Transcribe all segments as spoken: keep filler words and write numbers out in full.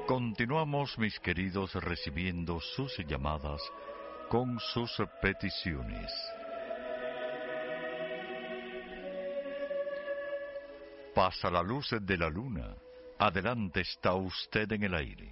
Continuamos, mis queridos, recibiendo sus llamadas con sus peticiones. Pasa la luz de la luna. Adelante, está usted en el aire.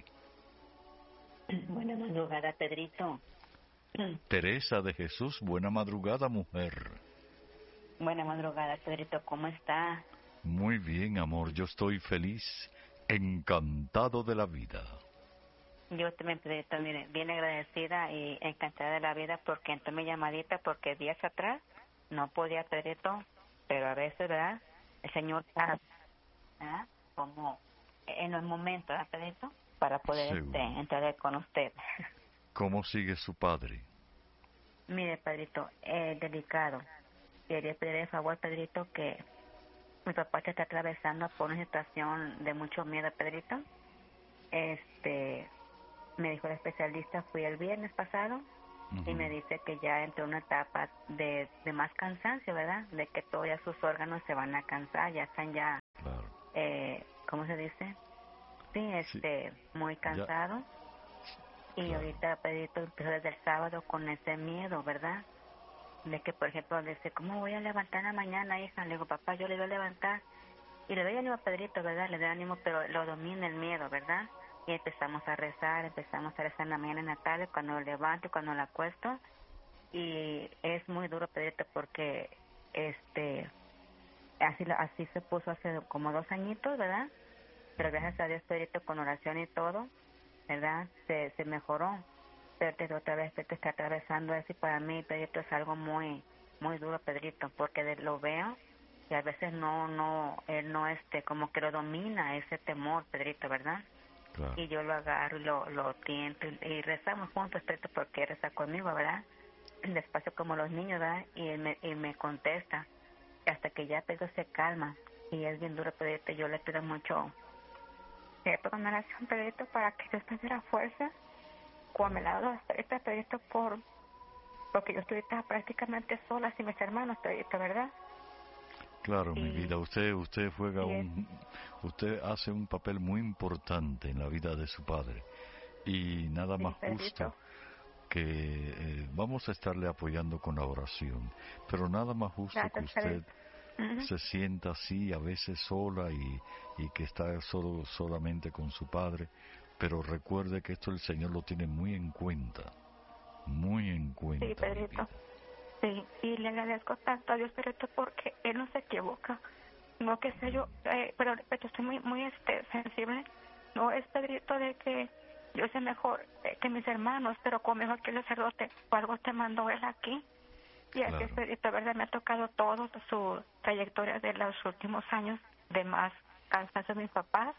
Buena madrugada, Pedrito. Teresa de Jesús, buena madrugada, mujer. Buena madrugada, Pedrito, ¿cómo está? Muy bien, amor, yo estoy feliz, encantado de la vida. Yo también, Pedrito, mire, bien agradecida y encantada de la vida porque entró mi llamadita, porque días atrás no podía, Pedrito, pero a veces, ¿verdad? El Señor está, ¿verdad? Como en los momentos, ¿verdad, Pedrito? Para poder este, entrar con usted. ¿Cómo sigue su padre? Mire, Pedrito, eh, delicado. Quería pedir el favor, Pedrito, que mi papá se está atravesando por una situación de mucho miedo, Pedrito. Este, me dijo el especialista, fui el viernes pasado, uh-huh. y me dice que ya entró en una etapa de, de más cansancio, ¿verdad? De que todos ya sus órganos se van a cansar, ya están ya, claro. eh, ¿cómo se dice? Sí, este, sí. muy cansado. Y claro. ahorita, Pedrito, empezó desde el sábado con ese miedo, ¿verdad? De que, por ejemplo, dice, ¿cómo voy a levantar la mañana, hija? Le digo, papá, yo le voy a levantar. Y le doy ánimo a Pedrito, ¿verdad? Le doy ánimo, pero lo domina el miedo, ¿verdad? Y empezamos a rezar, empezamos a rezar en la mañana, en la tarde, cuando lo levanto, cuando lo acuesto. Y es muy duro, Pedrito, porque este así así se puso hace como dos añitos, ¿verdad? Pero gracias a Dios, Pedrito, con oración y todo, ¿verdad? Se, se mejoró. Pero otra vez te está atravesando eso y para mí, Pedrito, es algo muy, muy duro, Pedrito, porque de, lo veo y a veces no, no, él no, este, como que lo domina ese temor, Pedrito, ¿verdad? Claro. Y yo lo agarro y lo, lo tiento y, y rezamos juntos, Pedrito, porque él reza conmigo, ¿verdad? Despacio como los niños, ¿verdad? Y él me, y me contesta hasta que ya Pedro se calma y es bien duro, Pedrito. Yo le pido mucho eh, una oración, Pedrito, para que Dios me dé la fuerza cuando me la doy ahorita, Pedrito, por porque yo estoy prácticamente sola sin mis hermanos, Pedrito, ¿verdad? Claro, y, mi vida, usted usted juega es, un usted hace un papel muy importante en la vida de su padre y nada más sí, justo que eh, vamos a estarle apoyando con la oración, pero nada más justo Gracias, que usted uh-huh. se sienta así a veces sola y, y que está solo solamente con su padre, pero recuerde que esto el Señor lo tiene muy en cuenta, muy en cuenta. Sí, Pedrito. Sí, y le agradezco tanto a Dios, Pedrito, porque Él no se equivoca. No que sea yo, eh, pero, pero estoy muy, muy este, sensible. No es, Pedrito, de que yo sé mejor eh, que mis hermanos, pero como mejor que el sacerdote, o algo te mandó Él aquí. Y así, claro. Pedrito, verdad, me ha tocado todo su trayectoria de los últimos años de más cansancio de mis papás.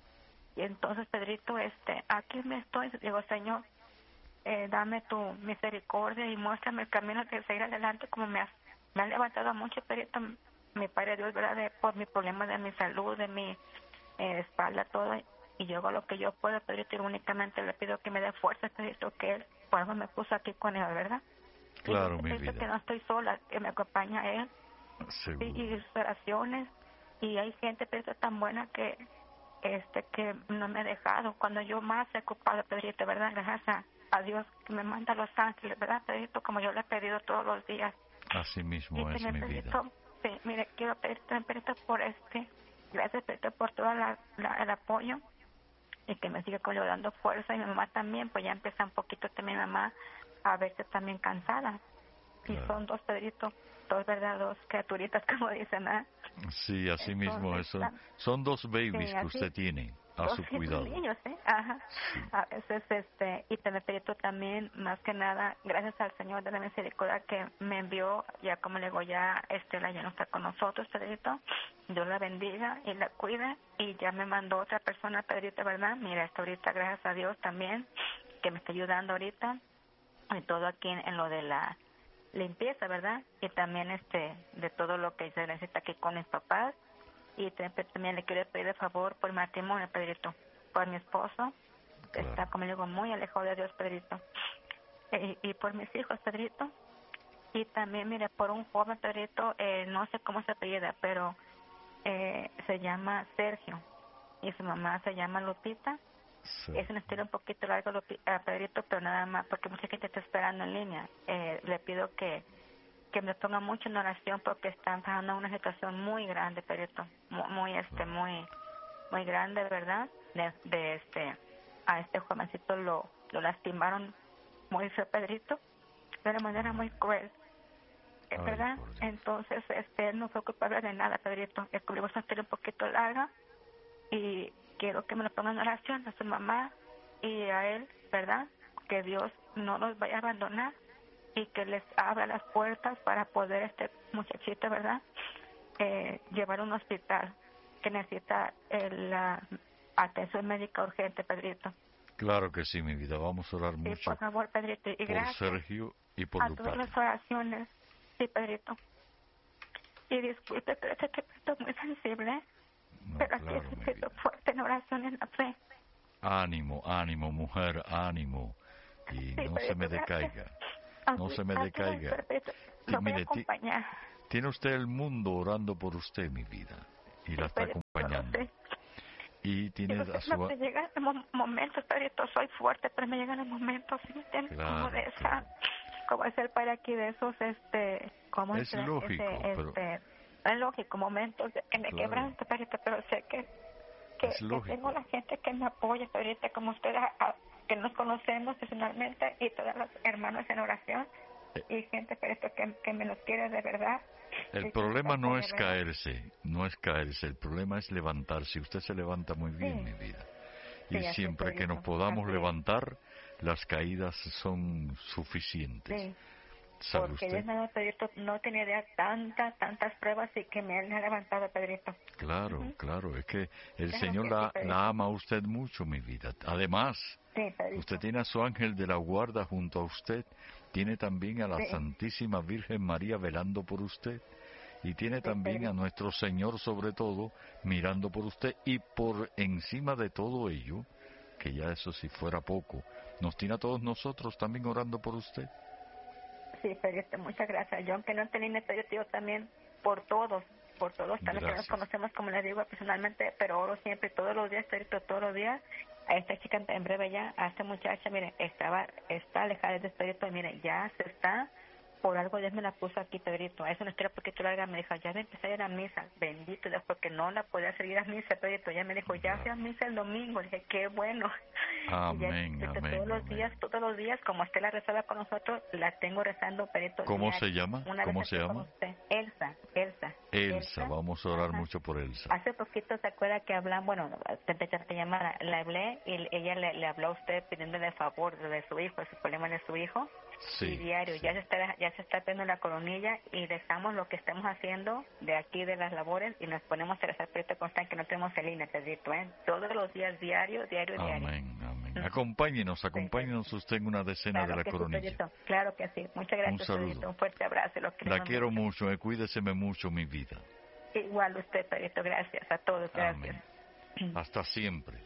Y entonces, Pedrito, este, aquí me estoy, digo, Señor, eh, dame tu misericordia y muéstrame el camino de seguir adelante, como me has, me han levantado mucho, Pedrito, mi Padre Dios, verdad, de, por mi problema de mi salud, de mi eh, espalda, todo, y yo hago lo que yo puedo, Pedrito, y únicamente le pido que me dé fuerza, Pedrito, que Él, por eso me puso aquí con Él, ¿verdad? Claro, y mi Pedrito, vida. que no estoy sola, que me acompaña Él, Seguro. y, y sus oraciones, y hay gente, Pedrito, tan buena que este que no me ha dejado cuando yo más he ocupado, Pedrito, ¿verdad? Gracias a, a Dios que me manda a los ángeles, ¿verdad, Pedrito? Como yo le he pedido todos los días. Así mismo y es también, mi Pedrito, vida. Sí, mire, quiero pedirte, Pedrito, por este, gracias, Pedrito, por todo la, la, el apoyo y que me sigue dando fuerza, y mi mamá también, pues ya empieza un poquito también mamá a verse también cansada. Claro. Y son dos, Pedrito, dos, ¿verdad? Dos criaturitas, como dicen, ¿eh? Sí, así Entonces, mismo eso. Son dos babies sí, que usted tiene a dos su cuidado. niños, ¿eh? Ajá. Sí. A veces, este, y te Pedrito también, más que nada, gracias al Señor de la misericordia que me envió, ya como le digo, ya Estela ya no está con nosotros, Pedrito. Dios la bendiga y la cuida, y ya me mandó otra persona, Pedrito, ¿verdad? Mira, hasta ahorita, gracias a Dios también, que me está ayudando ahorita, y todo aquí en, en lo de la limpieza, ¿verdad? Y también este de todo lo que se necesita aquí con mis papás. Y también le quiero pedir de favor por matrimonio, Pedrito, por mi esposo, que claro. está, como le digo, muy alejado de Dios, Pedrito, y, y por mis hijos, Pedrito, y también, mire, por un joven, Pedrito, eh, no sé cómo se apellida, pero eh, se llama Sergio, y su mamá se llama Lupita, Sí. Es una historia un poquito larga, lo, uh, Pedrito, pero nada más, porque mucha gente está esperando en línea. Eh, le pido que que me ponga mucho en oración porque están pasando una situación muy grande, Pedrito, muy, muy este, muy, muy grande, ¿verdad? De, de este, a este jovencito lo, lo lastimaron muy feo, Pedrito, de una manera muy cruel, ¿es verdad? Entonces, este, él no fue culpable de nada, Pedrito. El cubrió una historia un poquito larga y quiero que me lo pongan en oración a su mamá y a él, ¿verdad? Que Dios no los vaya a abandonar y que les abra las puertas para poder este muchachito, ¿verdad? Eh, llevar a un hospital que necesita eh, la atención médica urgente, Pedrito. Claro que sí, mi vida. Vamos a orar Sí, mucho por favor, Pedrito. Y por gracias Sergio y por a Lupita. todas las oraciones. Sí, Pedrito. Y disculpe, pero este Pedrito es muy sensible. No, pero aquí claro, es un mi Pedrito vida. fuerte en oración en la fe. Ánimo, ánimo, mujer, ánimo. Y Sí, no Pedrito, se me gracias. decaiga. No Así, se me así decaiga. es, Pedrito. Ti- Lo voy a mire, ti- acompañar. tiene usted el mundo orando por usted, mi vida. Y la Sí, está Pedrito, lo acompañando. sé. Y tiene Yo a sé, su... me llegan mo- momentos, Pedrito, soy fuerte, pero me llegan los momentos, ¿sí me entiendes? Claro, como de esa, claro. como es el padre aquí de esos, este, como Es ese, lógico, ese, pero... este, es lógico, momentos de que me Claro. quebranto, Pedrito, pero sé que, que, Es que lógico. tengo la gente que me apoya, Pedrito, como ustedes, a- a- que nos conocemos personalmente y todos los hermanos en oración Eh. y gente, Pedrito, que, que me los quiere de verdad. El y que problema me no apoya, es ¿verdad? caerse, no es caerse, el problema es levantarse. Usted se levanta muy bien, Sí. mi vida. Sí, Y así es, siempre que nos Pedrito, podamos así es. levantar, las caídas son suficientes. Sí. ¿Sabe Porque usted? Dios me ha dado, Pedrito, no tenía idea tantas, tantas pruebas y que me ha levantado, Pedrito. Claro, Ujú. claro, es que el Claro Señor que la, sí, Pedrito. la ama a usted mucho, mi vida. Además, Sí, Pedrito. usted tiene a su ángel de la guarda junto a usted, tiene también a la Sí. Santísima Virgen María velando por usted, y tiene Sí, también a Pedrito. nuestro Señor sobre todo mirando por usted, y por encima de todo ello, que ya eso si fuera poco, nos tiene a todos nosotros también orando por usted. Sí, Pedrito, muchas gracias. Yo, aunque no entendí, Pedrito, yo también por todos, por todos, también que nos Gracias. conocemos, como les digo, personalmente, pero oro siempre, todos los días, Pedrito, todos los días. A esta chica, en breve ya, a esta muchacha, mire, estaba, está alejada de Pedrito, mire, ya se está, por algo Dios me la puso aquí, Pedrito. Es una historia porque tú larga, me dijo, ya me empecé a ir a misa, bendito Dios, porque no la podía seguir a misa, Pedrito. Ya me dijo, ya fui a misa el domingo, dije, qué bueno. Amén, y ya, amén, todos los amén. días, todos los días, como usted la rezaba con nosotros, la tengo rezando, Pedrito. ¿Cómo diario. se llama? Una ¿Cómo vez se aquí llama? con usted. Elsa, Elsa. Elsa, vamos a orar Ajá. mucho por Elsa. Hace poquito se acuerda que hablan, bueno, te, te, te llamara, la hablé y ella le, le habló a usted pidiéndole favor de su hijo, de su problema de su hijo. Sí, y diario, sí. ya se está ya se está viendo la coronilla y dejamos lo que estamos haciendo de aquí de las labores y nos ponemos a rezar Pedrito constante que no tenemos el línea, Pedrito, ¿eh? Todos los días, diario, diario, diario. Amén, amén. Ujú. Acompáñenos, Sí, acompáñenos usted en una decena claro de la que sí, coronilla. Pedrito, claro que sí. Muchas gracias, Un saludo. Pedrito. Un fuerte abrazo. Los La queremos quiero mucho. mucho, eh, cuídeseme mucho, mi vida. Igual usted, Pedrito. Gracias a todos. Gracias. Amén. Hasta siempre.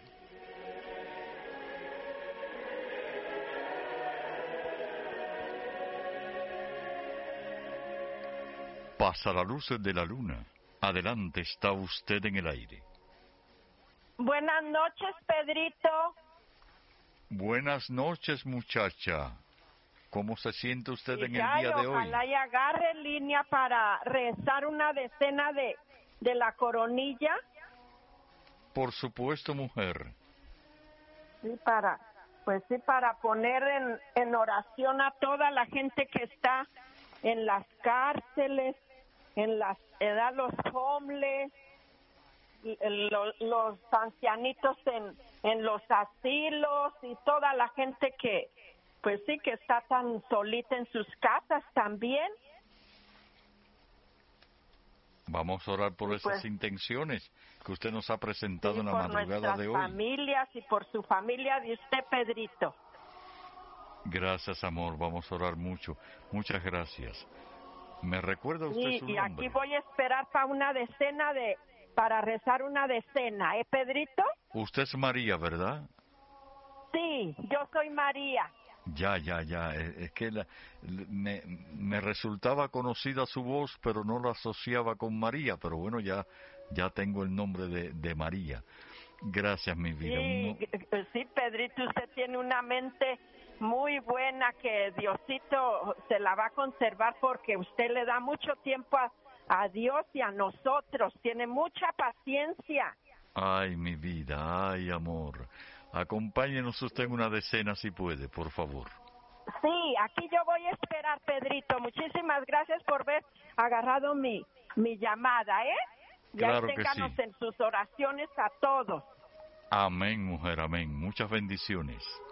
Pasa la luz de la luna. Adelante, está usted en el aire. Buenas noches, Pedrito. Buenas noches, muchacha. ¿Cómo se siente usted en el Ya, día y de hoy? ojalá y agarre línea para rezar una decena de, de la coronilla. Por supuesto, mujer. Sí, para, pues sí, para poner en, en oración a toda la gente que está en las cárceles, en las edad, los homeless, y- los, los ancianitos en, en los asilos y toda la gente que, pues sí, que está tan solita en sus casas también. Vamos a orar por Y esas pues- intenciones que usted nos ha presentado Sí, en la por madrugada nuestras de hoy. familias y por su familia de usted, Pedrito. Gracias, amor. Vamos a orar mucho. Muchas gracias. ¿Me recuerda usted Sí, su y nombre? aquí voy a esperar para una decena de, para rezar una decena, ¿eh, Pedrito? Usted es María, ¿verdad? Sí, yo soy María. Ya, ya, ya. Es, es que la- me, me resultaba conocida su voz, pero no la asociaba con María. Pero bueno, ya, ya tengo el nombre de, de María. Gracias, mi vida. Sí, Uno... sí, Pedrito, usted tiene una mente muy buena que Diosito se la va a conservar porque usted le da mucho tiempo a, a Dios y a nosotros. Tiene mucha paciencia. Ay, mi vida, ay, amor. Acompáñenos usted en una decena si puede, por favor. Sí, aquí yo voy a esperar, Pedrito. Muchísimas gracias por haber agarrado mi, mi llamada, ¿eh? Claro y ahí ténganos que sí. en sus oraciones a todos. Amén, mujer, amén. Muchas bendiciones.